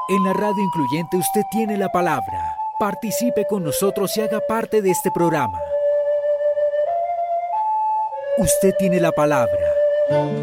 En la radio incluyente usted tiene la palabra. Participe con nosotros y haga parte de este programa. Usted tiene la palabra.